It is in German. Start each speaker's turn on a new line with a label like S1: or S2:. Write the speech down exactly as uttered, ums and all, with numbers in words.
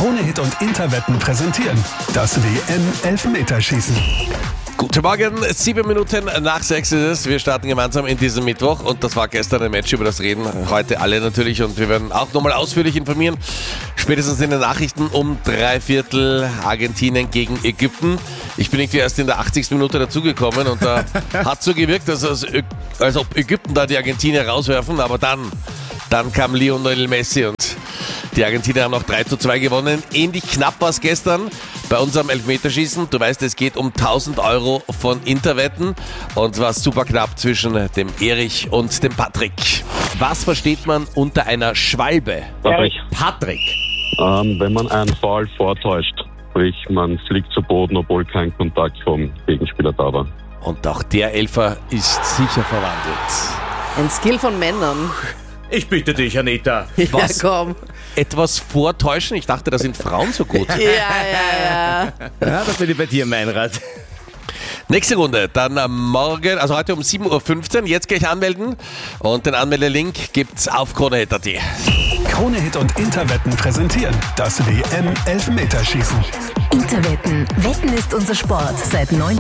S1: Krone-Hit und Interwetten präsentieren das W M-Elfmeterschießen.
S2: Guten Morgen, sieben Minuten nach sechs ist es. Wir starten gemeinsam in diesem Mittwoch und das war gestern ein Match, über das reden heute alle natürlich und wir werden auch nochmal ausführlich informieren. Spätestens in den Nachrichten um drei Viertel Argentinien gegen Ägypten. Ich bin irgendwie erst in der achtzigsten Minute dazugekommen und da hat so gewirkt, dass als, als ob Ägypten da die Argentinier rauswerfen, aber dann, dann kam Lionel Messi und die Argentinier haben noch drei zu zwei gewonnen. Ähnlich knapp war es gestern bei unserem Elfmeterschießen. Du weißt, es geht um tausend Euro von Interwetten und war super knapp zwischen dem Erich und dem Patrick. Was versteht man unter einer Schwalbe?
S3: Patrick.
S2: Patrick.
S3: Ähm, wenn man einen Foul vortäuscht, sprich man fliegt zu Boden, obwohl kein Kontakt vom Gegenspieler da war.
S2: Und auch der Elfer ist sicher verwandelt.
S4: Ein Skill von Männern.
S5: Ich bitte dich, Anita.
S2: Was?
S4: Ja, komm.
S2: Etwas vortäuschen? Ich dachte, da sind Frauen so gut.
S4: Ja, ja, ja.
S5: Ja, da bin ich bei dir, Meinrad.
S2: Nächste Runde, dann am Morgen, also heute um sieben Uhr fünfzehn, jetzt gleich anmelden und den Anmeldelink gibt's auf Krone-Hit punkt at.
S1: Krone-Hit und Interwetten präsentieren das W M-Elfmeterschießen.
S6: Interwetten. Wetten ist unser Sport seit neunzehnhundertneunundneunzig.